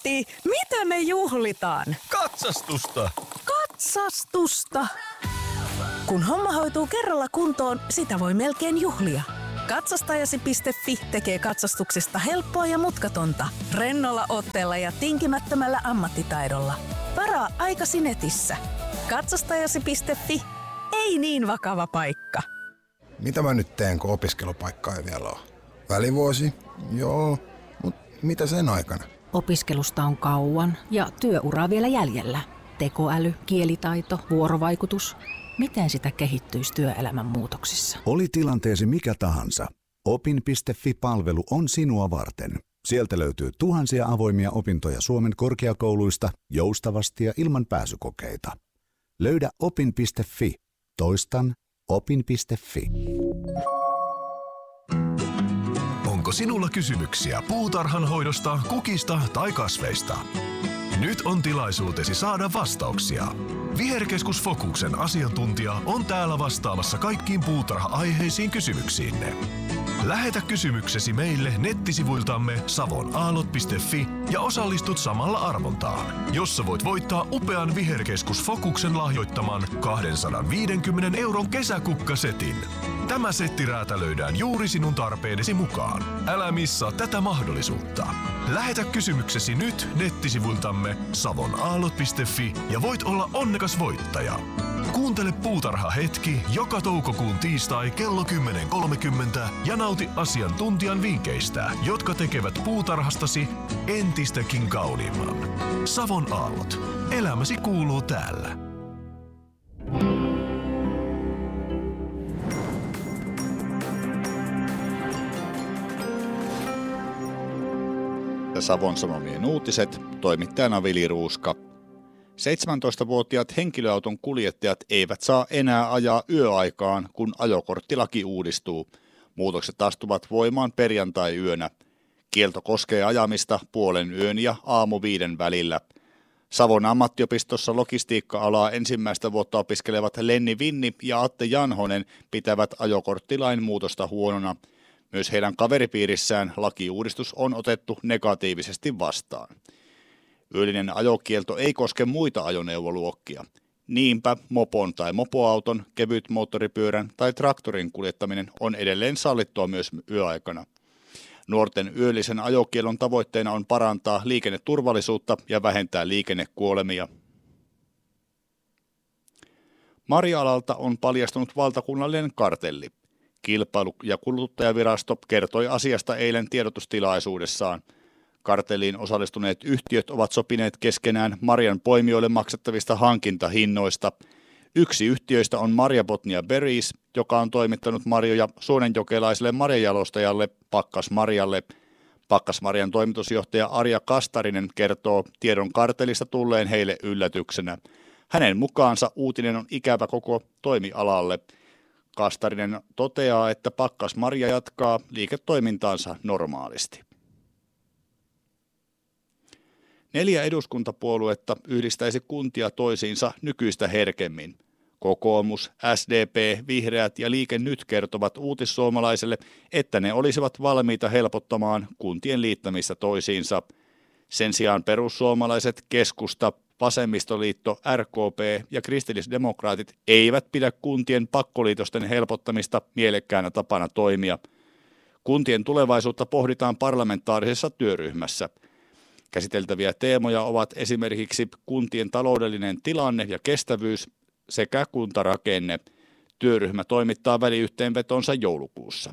Matti, mitä me juhlitaan? Katsastusta! Katsastusta! Kun homma hoituu kerralla kuntoon, sitä voi melkein juhlia. Katsastajasi.fi tekee katsastuksesta helppoa ja mutkatonta, rennolla otteella ja tinkimättömällä ammattitaidolla. Varaa aikasi netissä. Katsastajasi.fi. Ei niin vakava paikka. Mitä mä nyt teen, kun opiskelupaikkaa ei vielä ole? Välivuosi? Joo, mutta mitä sen aikana? Opiskelusta on kauan ja työuraa vielä jäljellä. Tekoäly, kielitaito, vuorovaikutus. Miten sitä kehittyisi työelämän muutoksissa? Oli tilanteesi mikä tahansa. Opin.fi-palvelu on sinua varten. Sieltä löytyy tuhansia avoimia opintoja Suomen korkeakouluista joustavasti ja ilman pääsykokeita. Löydä opin.fi. Toistan opin.fi. Onko sinulla kysymyksiä puutarhan hoidosta, kukista tai kasveista? Nyt on tilaisuutesi saada vastauksia. Viherkeskus Fokuksen asiantuntija on täällä vastaamassa kaikkiin puutarha-aiheisiin kysymyksiinne. Lähetä kysymyksesi meille nettisivuiltamme savonaallot.fi ja osallistut samalla arvontaan, jossa voit voittaa upean Viherkeskus Fokuksen lahjoittaman 250 € kesäkukkasetin. Tämä setti räätälöidään juuri sinun tarpeidesi mukaan. Älä missaa tätä mahdollisuutta. Lähetä kysymyksesi nyt nettisivuiltamme savonaallot.fi ja voit olla onnekas voittaja. Kuuntele Puutarha hetki joka toukokuun tiistai kello 10.30 ja nauti asiantuntijan vinkkeistä, jotka tekevät puutarhastasi entistäkin kauniimman. Savon aallot. Elämäsi kuuluu täällä. Savon Sanomien uutiset, toimittajana Vili Ruuska. 17-vuotiaat henkilöauton kuljettajat eivät saa enää ajaa yöaikaan, kun ajokorttilaki uudistuu. Muutokset astuvat voimaan perjantai-yönä. Kielto koskee ajamista 0:30 ja 5:00 välillä. Savon ammattiopistossa logistiikka-alaa ensimmäistä vuotta opiskelevat Lenni Vinni ja Atte Janhonen pitävät ajokorttilain muutosta huonona. Myös heidän kaveripiirissään lakiuudistus on otettu negatiivisesti vastaan. Yöllinen ajokielto ei koske muita ajoneuvoluokkia. Niinpä mopon tai mopoauton, kevyt moottoripyörän tai traktorin kuljettaminen on edelleen sallittua myös yöaikana. Nuorten yöllisen ajokiellon tavoitteena on parantaa liikenneturvallisuutta ja vähentää liikennekuolemia. Marja-alalta on paljastunut valtakunnallinen kartelli. Kilpailu- ja kuluttajavirasto kertoi asiasta eilen tiedotustilaisuudessaan. Kartelliin osallistuneet yhtiöt ovat sopineet keskenään marjan poimijoille maksettavista hankintahinnoista. Yksi yhtiöistä on Marjabotnia Berries, joka on toimittanut marjoja suonenjokelaiselle marjajalostajalle Pakkasmarjalle. Pakkasmarjan toimitusjohtaja Arja Kastarinen kertoo tiedon kartellista tulleen heille yllätyksenä. Hänen mukaansa uutinen on ikävä koko toimialalle. Kastarinen toteaa, että Pakkasmarja jatkaa liiketoimintaansa normaalisti. 4 eduskuntapuoluetta yhdistäisi kuntia toisiinsa nykyistä herkemmin. Kokoomus, SDP, Vihreät ja Liike Nyt kertovat Uutissuomalaiselle, että ne olisivat valmiita helpottamaan kuntien liittämistä toisiinsa. Sen sijaan perussuomalaiset, keskusta, vasemmistoliitto, RKP ja kristillisdemokraatit eivät pidä kuntien pakkoliitosten helpottamista mielekkäänä tapana toimia. Kuntien tulevaisuutta pohditaan parlamentaarisessa työryhmässä. Käsiteltäviä teemoja ovat esimerkiksi kuntien taloudellinen tilanne ja kestävyys sekä kuntarakenne. Työryhmä toimittaa väliyhteenvetonsa joulukuussa.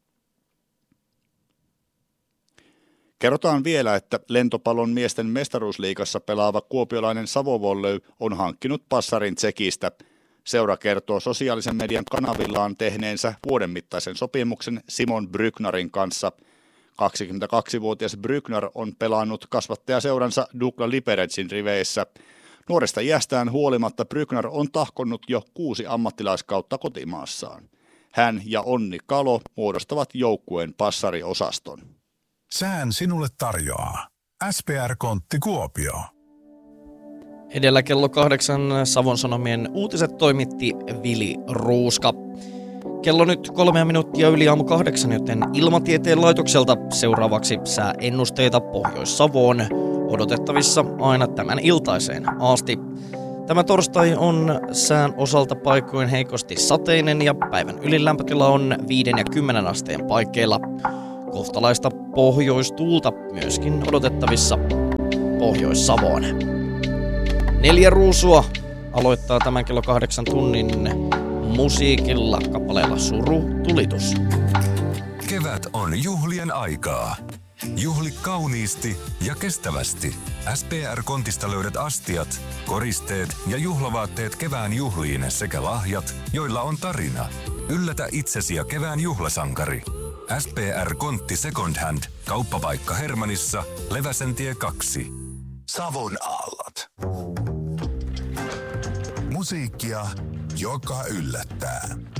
Kerrotaan vielä, että lentopallon miesten mestaruusliigassa pelaava kuopiolainen Savo Volley on hankkinut passarin Tsekistä. Seura kertoo sosiaalisen median kanavillaan tehneensä vuoden mittaisen sopimuksen Simon Brücknerin kanssa. 22-vuotias Brückner on pelannut kasvattajaseuransa Dukla Liberecin riveissä. Nuoresta iästään huolimatta Brückner on tahkonnut jo 6 ammattilaiskautta kotimaassaan. Hän ja Onni Kalo muodostavat joukkueen passariosaston. Sään sinulle tarjoaa SPR-kontti Kuopio. Edellä kello 8 Savon Sanomien uutiset toimitti Vili Ruuska. Kello nyt 3 minuuttia yli aamu 8, joten Ilmatieteen laitokselta seuraavaksi sääennusteita Pohjois-Savoon. odotettavissa aina tämän iltaiseen asti. Tämä torstai on sään osalta paikoin heikosti sateinen ja päivän ylilämpötila on 5 ja 10 asteen paikkeilla. Kohtalaista pohjoistuulta myöskin odotettavissa Pohjois-Savoon. 4 ruusua aloittaa tämän kello 8 tunnin musiikilla kappaleella Suru Tulitus. Kevät on juhlien aikaa. Juhli kauniisti ja kestävästi. SPR-kontista löydät astiat, koristeet ja juhlavaatteet kevään juhliin sekä lahjat, joilla on tarina. Yllätä itsesi ja kevään juhlasankari. SPR-kontti Second Hand. Kauppapaikka Hermannissa, Leväsentie 2. Savon aallot. Musiikkia, joka yllättää.